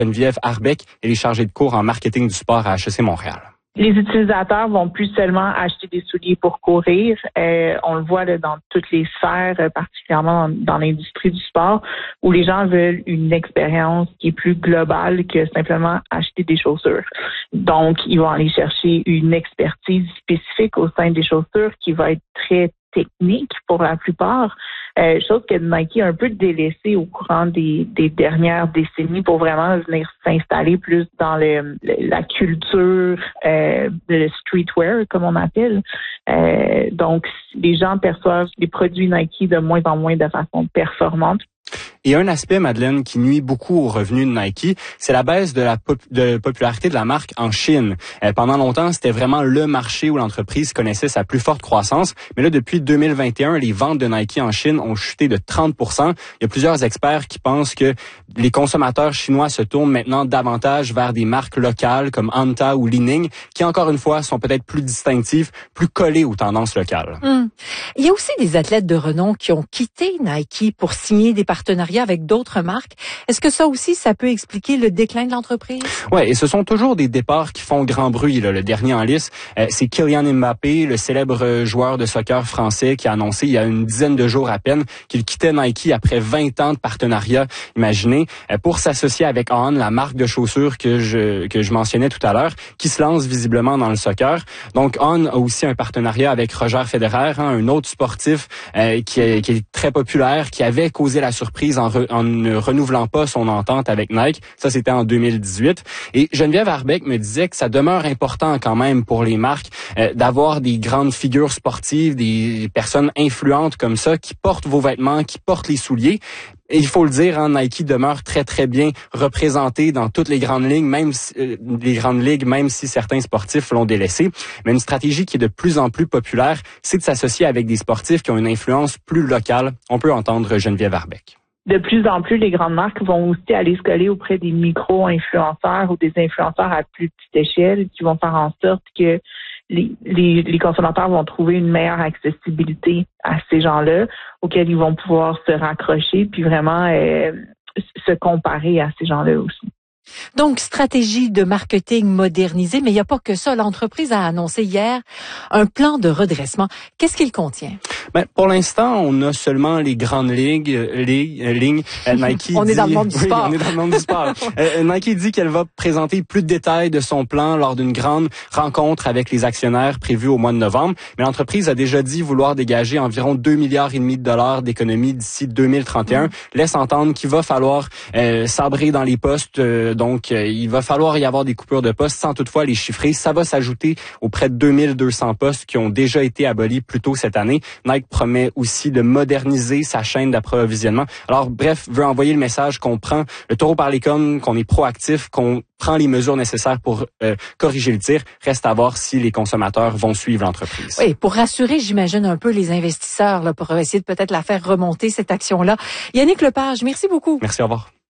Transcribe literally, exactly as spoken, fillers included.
Geneviève Arbeck, elle est chargée de cours en marketing du sport à H E C Montréal. Les utilisateurs vont plus seulement acheter des souliers pour courir. Euh, on le voit là, dans toutes les sphères, euh, particulièrement dans, dans l'industrie du sport, où les gens veulent une expérience qui est plus globale que simplement acheter des chaussures. Donc, ils vont aller chercher une expertise spécifique au sein des chaussures qui va être très technique pour la plupart, euh, chose que Nike a un peu délaissée au courant des, des dernières décennies pour vraiment venir s'installer plus dans le, le la culture, euh, le streetwear, comme on appelle. Euh, donc, les gens perçoivent les produits Nike de moins en moins de façon performante. Et un aspect, Madeleine, qui nuit beaucoup aux revenus de Nike, c'est la baisse de la pop- de popularité de la marque en Chine. Euh, pendant longtemps, c'était vraiment le marché où l'entreprise connaissait sa plus forte croissance. Mais là, depuis deux mille vingt et un, les ventes de Nike en Chine ont chuté de trente pour cent. Il y a plusieurs experts qui pensent que les consommateurs chinois se tournent maintenant davantage vers des marques locales comme Anta ou Li-Ning, qui encore une fois sont peut-être plus distinctives, plus collées aux tendances locales. Hum. Il y a aussi des athlètes de renom qui ont quitté Nike pour signer des partenariats avec d'autres marques. Est-ce que ça aussi, ça peut expliquer le déclin de l'entreprise? Ouais, et ce sont toujours des départs qui font grand bruit. Là. Le dernier en liste, euh, c'est Kylian Mbappé, le célèbre joueur de soccer français qui a annoncé il y a une dizaine de jours à peine qu'il quittait Nike après vingt ans de partenariat, imaginez, euh, pour s'associer avec On, la marque de chaussures que je que je mentionnais tout à l'heure, qui se lance visiblement dans le soccer. Donc On a aussi un partenariat avec Roger Federer, hein, un autre sportif euh, qui, est, qui est très populaire, qui avait causé la surprise en, re, en ne renouvelant pas son entente avec Nike. Ça, c'était en deux mille dix-huit. Et Geneviève Arbeck me disait que ça demeure important quand même pour les marques euh, d'avoir des grandes figures sportives, des personnes influentes comme ça qui portent vos vêtements, qui portent les souliers. Et il faut le dire, hein, Nike demeure très, très bien représenté dans toutes les grandes ligues, même si, euh, les grandes ligues, même si certains sportifs l'ont délaissé. Mais une stratégie qui est de plus en plus populaire, c'est de s'associer avec des sportifs qui ont une influence plus locale. On peut entendre Geneviève Arbeck. De plus en plus, les grandes marques vont aussi aller se coller auprès des micro-influenceurs ou des influenceurs à plus petite échelle qui vont faire en sorte que les, les, les consommateurs vont trouver une meilleure accessibilité à ces gens-là auxquels ils vont pouvoir se raccrocher puis vraiment euh, se comparer à ces gens-là aussi. Donc, stratégie de marketing modernisée, mais il n'y a pas que ça. L'entreprise a annoncé hier un plan de redressement. Qu'est-ce qu'il contient? Ben, pour l'instant, on a seulement les grandes ligues, les euh, lignes. Euh, Nike on dit, est dans le monde du oui, sport. On est dans le monde du sport. euh, Nike dit qu'elle va présenter plus de détails de son plan lors d'une grande rencontre avec les actionnaires prévue au mois de novembre. Mais l'entreprise a déjà dit vouloir dégager environ deux milliards et demi de dollars d'économies d'ici deux mille trente et un. Mmh. Laisse entendre qu'il va falloir euh, sabrer dans les postes. Euh, donc, euh, il va falloir y avoir des coupures de postes sans toutefois les chiffrer. Ça va s'ajouter aux près de deux mille deux cents postes qui ont déjà été abolis plus tôt cette année. Nike promet aussi de moderniser sa chaîne d'approvisionnement. Alors, bref, veut envoyer le message qu'on prend le taureau par les cornes, qu'on est proactif, qu'on prend les mesures nécessaires pour euh, corriger le tir. Reste à voir si les consommateurs vont suivre l'entreprise. Oui, pour rassurer, j'imagine, un peu les investisseurs, là, pour essayer de peut-être la faire remonter, cette action-là. Yannick Lepage, merci beaucoup. Merci, au revoir.